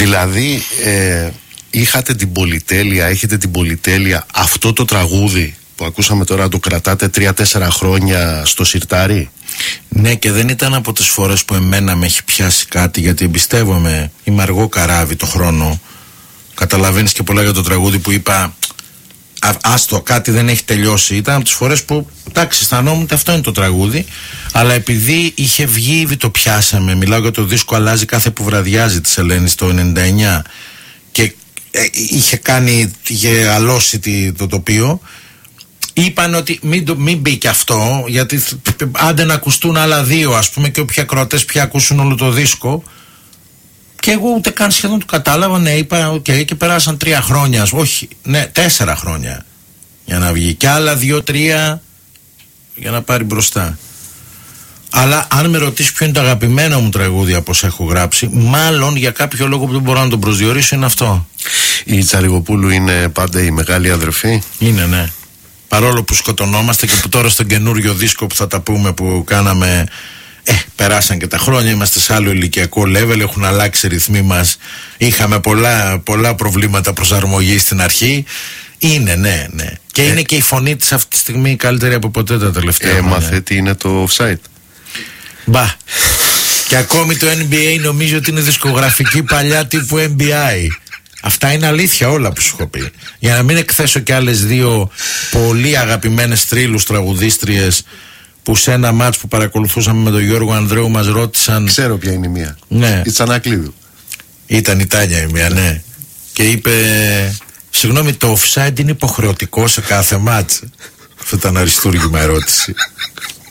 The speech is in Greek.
Δηλαδή είχατε την πολυτέλεια, έχετε την πολυτέλεια αυτό το τραγούδι που ακούσαμε τώρα το κρατάτε 3-4 χρόνια στο σιρτάρι? Ναι, και δεν ήταν από τις φορές που εμένα με έχει πιάσει κάτι, γιατί εμπιστεύομαι, είμαι αργό καράβι το χρόνο. Καταλαβαίνεις και πολλά για το τραγούδι που είπα άστο, κάτι δεν έχει τελειώσει. Ήταν από τις φορές που εντάξει, αισθανόμουν ότι αυτό είναι το τραγούδι, αλλά επειδή είχε βγει ήδη το πιάσαμε, μιλάω για το δίσκο Αλλάζει κάθε που βραδιάζει της Ελένης το 99 και είχε αλώσει το τοπίο. Είπαν ότι μην μπει και αυτό, γιατί άντε να ακουστούν άλλα δύο, ας πούμε, και όποιοι ακροατές πια ακούσουν όλο το δίσκο. Και εγώ ούτε καν σχεδόν το κατάλαβα. Ναι, είπα, okay, και περάσαν 3 χρόνια, όχι, ναι, 4 χρόνια για να βγει. Και άλλα 2-3 για να πάρει μπροστά. Αλλά αν με ρωτήσει ποιο είναι το αγαπημένο μου τραγούδι από όσα έχω γράψει, μάλλον για κάποιο λόγο που δεν μπορώ να τον προσδιορίσω είναι αυτό. Η Τσαριγοπούλου είναι πάντα η μεγάλη αδερφή. Είναι, ναι. Παρόλο που σκοτωνόμαστε και που τώρα στον καινούριο δίσκο που θα τα πούμε που κάναμε, περάσαν και τα χρόνια, είμαστε σε άλλο ηλικιακό level, έχουν αλλάξει οι ρυθμοί μας, είχαμε πολλά προβλήματα προσαρμογής στην αρχή. Είναι, ναι. Και είναι και η φωνή της αυτή τη στιγμή καλύτερη από ποτέ τα τελευταία χρόνια. Έμαθε τι είναι το offside. Μπα. Και ακόμη το NBA νομίζω ότι είναι δισκογραφική παλιά τύπου NBA. Αυτά είναι αλήθεια όλα που σου έχω πει. Για να μην εκθέσω και άλλες 2 πολύ αγαπημένες τρίλους τραγουδίστριες που σε ένα μάτς που παρακολουθούσαμε με τον Γιώργο Ανδρέου μας ρώτησαν. Ξέρω ποια είναι η μία. Ναι. Η Τσανακλείδου. Ήταν η Τάνια η μία, ναι. Και είπε, συγγνώμη, το offside είναι υποχρεωτικό σε κάθε μάτς? Αυτό ήταν αριστούργημα ερώτηση.